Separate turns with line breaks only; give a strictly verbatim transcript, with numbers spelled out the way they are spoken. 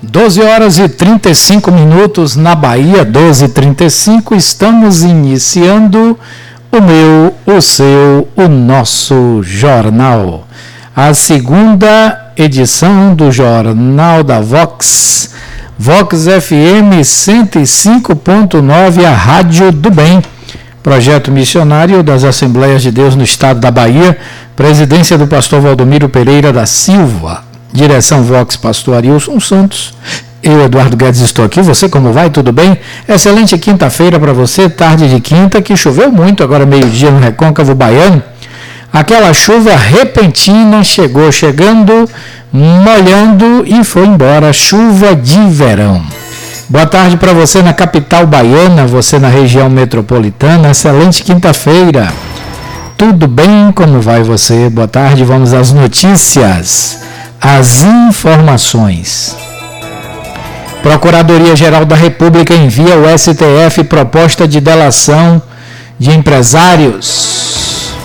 doze horas e trinta e cinco minutos na Bahia, doze e trinta e cinco, estamos iniciando o meu, o seu, o nosso jornal. A segunda edição do Jornal da Vox, Vox F M cento e cinco ponto nove, a Rádio do Bem. Projeto missionário das Assembleias de Deus no Estado da Bahia, presidência do pastor Valdomiro Pereira da Silva, direção Vox, pastor Arilson Santos. Eu, Eduardo Guedes, estou aqui. Você, como vai? Tudo bem? Excelente quinta-feira para você, tarde de quinta, que choveu muito agora meio-dia no Recôncavo Baiano. Aquela chuva repentina chegou chegando, molhando e foi embora, chuva de verão. Boa tarde para você na capital baiana, você na região metropolitana, excelente quinta-feira. Tudo bem? Como vai você? Boa tarde, vamos às notícias, às informações. Procuradoria-Geral da República envia ao S T F proposta de delação de empresários.